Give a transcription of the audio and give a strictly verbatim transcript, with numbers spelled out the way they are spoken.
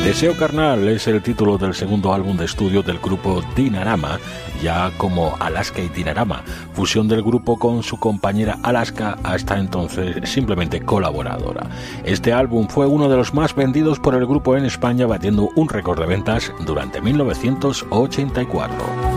Deseo Carnal es el título del segundo álbum de estudio del grupo Dinarama, ya como Alaska y Dinarama, fusión del grupo con su compañera Alaska, hasta entonces simplemente colaboradora. Este álbum fue uno de los más vendidos por el grupo en España, batiendo un récord de ventas durante mil novecientos ochenta y cuatro.